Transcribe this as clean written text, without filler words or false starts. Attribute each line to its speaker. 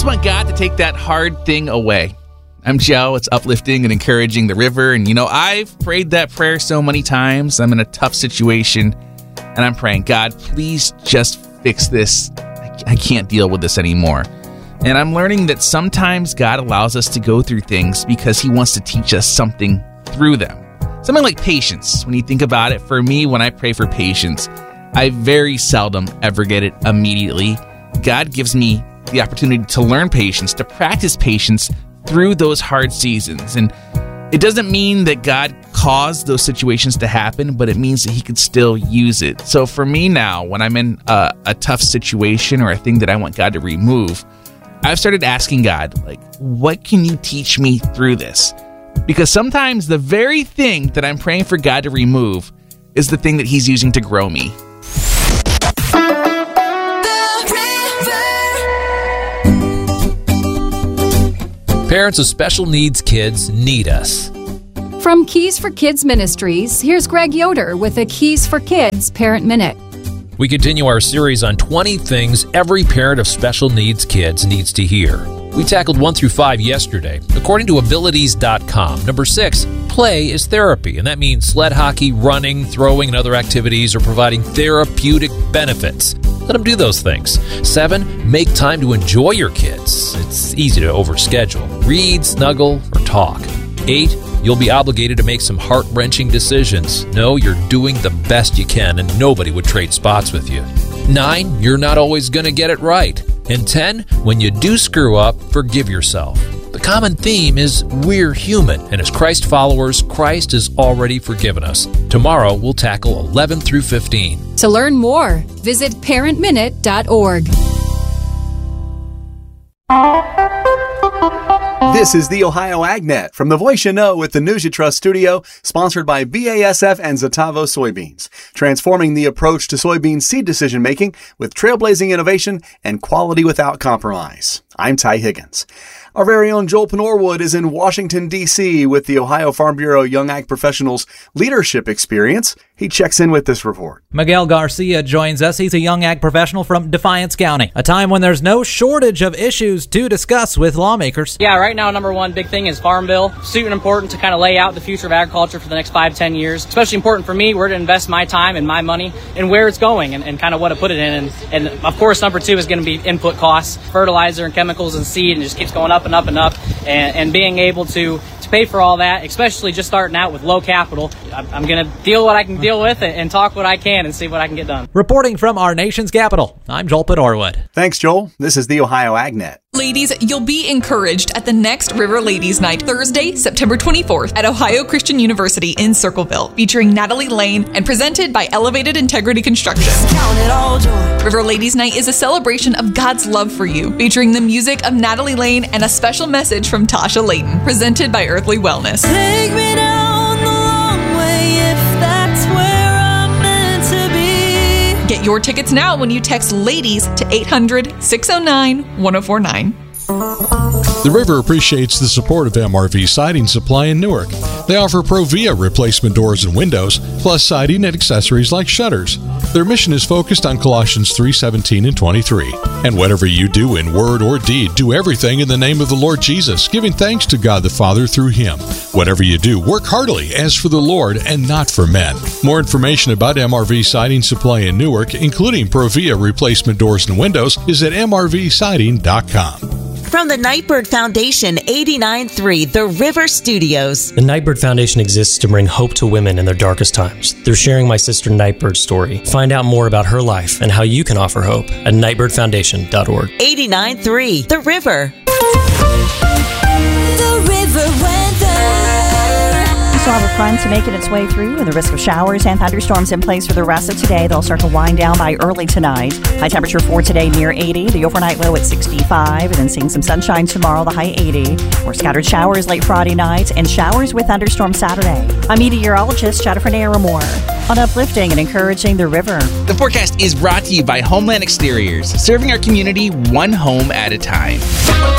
Speaker 1: want God to take that hard thing away. I'm Joe. It's uplifting and encouraging the river. And, I've prayed that prayer so many times. I'm in a tough situation, and I'm praying, God, please just fix this. I can't deal with this anymore. And I'm learning that sometimes God allows us to go through things because he wants to teach us something through them. Something like patience. When you think about it, for me, when I pray for patience, I very seldom ever get it immediately. God gives me the opportunity to learn patience, to practice patience through those hard seasons. And it doesn't mean that God caused those situations to happen, but it means that he could still use it. So for me now, when I'm in a tough situation or a thing that I want God to remove, I've started asking God, what can you teach me through this? Because sometimes the very thing that I'm praying for God to remove is the thing that he's using to grow me.
Speaker 2: Parents of special needs kids need us.
Speaker 3: From Keys for Kids Ministries, here's Greg Yoder with a Keys for Kids Parent Minute.
Speaker 2: We continue our series on 20 things every parent of special needs kids needs to hear. We tackled 1 through 5 yesterday. According to abilities.com, number 6, play is therapy, and that means sled hockey, running, throwing, and other activities are providing therapeutic benefits. Let them do those things. 7, make time to enjoy your kids. It's easy to overschedule. Read, snuggle, or talk. 8, you'll be obligated to make some heart-wrenching decisions. No, you're doing the best you can, and nobody would trade spots with you. 9, you're not always going to get it right. And 10, when you do screw up, forgive yourself. The common theme is we're human, and as Christ followers, Christ has already forgiven us. Tomorrow, we'll tackle 11 through 15.
Speaker 3: To learn more, visit parentminute.org.
Speaker 4: This is the Ohio AgNet from the Voice You Know with the News You Trust studio, sponsored by BASF and Zetavo soybeans, transforming the approach to soybean seed decision-making with trailblazing innovation and quality without compromise. I'm Ty Higgins. Our very own Joel Penorwood is in Washington, D.C. with the Ohio Farm Bureau Young Ag Professionals Leadership Experience. He checks in with this report.
Speaker 5: Miguel Garcia joins us. He's a young ag professional from Defiance County, a time when there's no shortage of issues to discuss with lawmakers.
Speaker 6: Yeah, right now, number one big thing is Farm Bill. Super important to kind of lay out the future of agriculture for the next 5-10 years. Especially important for me, where to invest my time and my money and where it's going and kind of what to put it in. And of course, number 2 is going to be input costs, fertilizer and chemicals and seed, and it just keeps going up and up and up. And being able to pay for all that, especially just starting out with low capital. I'm going to deal what I can deal with and talk what I can and see what I can get done.
Speaker 5: Reporting from our nation's capital, I'm Joel Penorwood.
Speaker 4: Thanks, Joel. This is the Ohio AgNet.
Speaker 7: Ladies, you'll be encouraged at the next River Ladies Night, Thursday, September 24th at Ohio Christian University in Circleville, featuring Natalie Lane and presented by Elevated Integrity Construction. River Ladies Night is a celebration of God's love for you, featuring the music of Natalie Lane and a special message from Tasha Layton, presented by Earthly Wellness.
Speaker 8: Take me down the long way if that's where I'm meant to be.
Speaker 7: Get your tickets now when you text LADIES to 800-609-1049.
Speaker 9: The River appreciates the support of MRV Siding Supply in Newark. They offer Provia replacement doors and windows, plus siding and accessories like shutters. Their mission is focused on Colossians 3:17 and 23. And whatever you do in word or deed, do everything in the name of the Lord Jesus, giving thanks to God the Father through Him. Whatever you do, work heartily as for the Lord and not for men. More information about MRV Siding Supply in Newark, including Provia replacement doors and windows, is at mrvsiding.com.
Speaker 10: From the Nightbird Foundation, 89.3 The River Studios.
Speaker 11: The Nightbird Foundation exists to bring hope to women in their darkest times. They're sharing my sister Nightbird's story. Find out more about her life and how you can offer hope at nightbirdfoundation.org.
Speaker 10: 89.3 The River.
Speaker 8: The River Weather.
Speaker 12: We still have a front making its way through, and the risk of showers and thunderstorms in place for the rest of today. They'll start to wind down by early tonight. High temperature for today near 80, the overnight low at 65, and then seeing some sunshine tomorrow, the high 80. More scattered showers late Friday night and showers with thunderstorms Saturday. I'm meteorologist Jennifer Naramore on uplifting and encouraging the river.
Speaker 1: The forecast is brought to you by Homeland Exteriors, serving our community one home at a time.